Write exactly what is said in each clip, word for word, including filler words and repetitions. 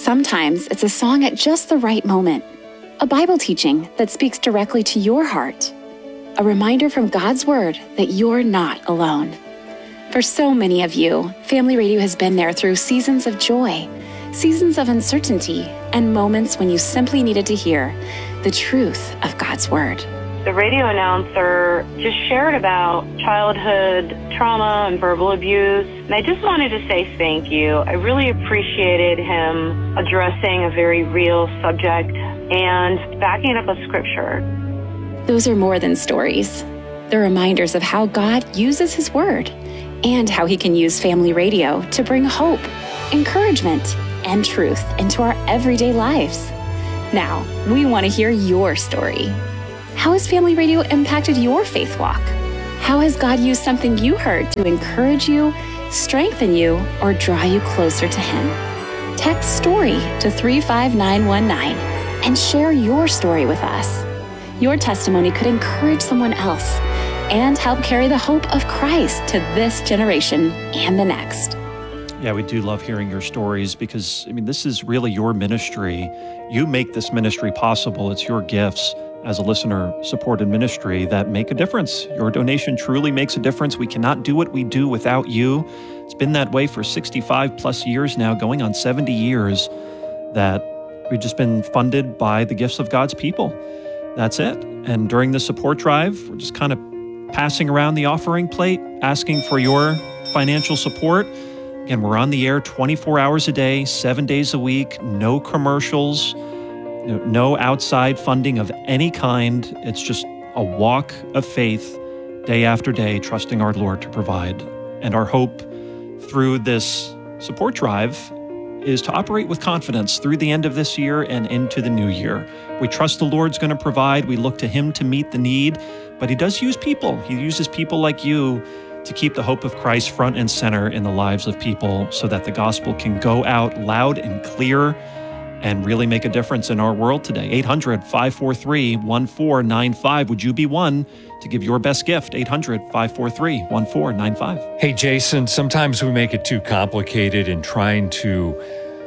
Sometimes it's a song at just the right moment, a Bible teaching that speaks directly to your heart, a reminder from God's Word that you're not alone. For so many of you, Family Radio has been there through seasons of joy, seasons of uncertainty, and moments when you simply needed to hear the truth of God's Word. The radio announcer just shared about childhood trauma and verbal abuse, and I just wanted to say thank you. I really appreciated him addressing a very real subject and backing up a scripture. Those are more than stories. They're reminders of how God uses His Word and how He can use Family Radio to bring hope, encouragement, and truth into our everyday lives. Now, we want to hear your story. How has Family Radio impacted your faith walk? How has God used something you heard to encourage you, strengthen you, or draw you closer to Him? Text STORY to three five nine one nine and share your story with us. Your testimony could encourage someone else and help carry the hope of Christ to this generation and the next. Yeah, we do love hearing your stories because, I mean, this is really your ministry. You make this ministry possible. It's your gifts as a listener-supported ministry that make a difference. Your donation truly makes a difference. We cannot do what we do without you. It's been that way for sixty-five plus years now, going on seventy years, that we've just been funded by the gifts of God's people. That's it. And during the support drive, we're just kind of passing around the offering plate, asking for your financial support. Again, we're on the air twenty-four hours a day, seven days a week, no commercials, no outside funding of any kind. It's just a walk of faith day after day, trusting our Lord to provide. And our hope through this support drive is to operate with confidence through the end of this year and into the new year. We trust the Lord's going to provide. We look to Him to meet the need, but He does use people. He uses people like you to keep the hope of Christ front and center in the lives of people so that the gospel can go out loud and clear and really make a difference in our world today. eight hundred, five four three, one four nine five. Would you be one to give your best gift? eight hundred, five four three, one four nine five. Hey, Jason, sometimes we make it too complicated in trying to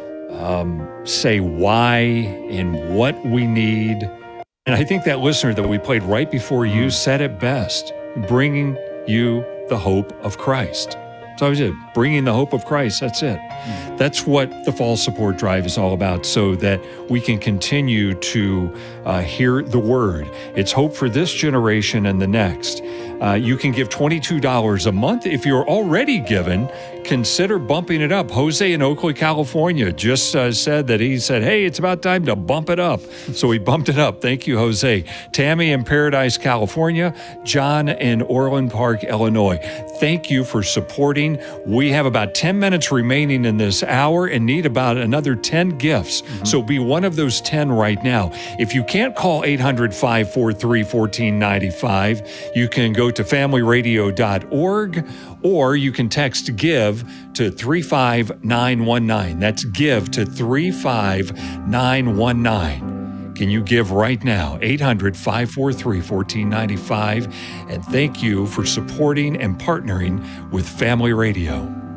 um, say why and what we need. And I think that listener that we played right before you said it best, bringing you the hope of Christ. So I was it, bringing the hope of Christ. That's it. Mm. That's what the Fall Support Drive is all about, so that we can continue to uh, hear the Word. It's hope for this generation and the next. Uh, you can give twenty-two dollars a month. If you're already given, consider bumping it up. Jose in Oakley, California just uh, said that he said, hey, it's about time to bump it up. So we bumped it up. Thank you, Jose. Tammy in Paradise, California. John in Orland Park, Illinois. Thank you for supporting. We have about ten minutes remaining in this hour and need about another ten gifts. Mm-hmm. So be one of those ten right now. If you can't call eight hundred, five four three, one four nine five, you can go to family radio dot org, or you can text GIVE to three five nine one nine. That's GIVE to three five nine one nine. Can you give right now? eight hundred, five four three, one four nine five. And thank you for supporting and partnering with Family Radio.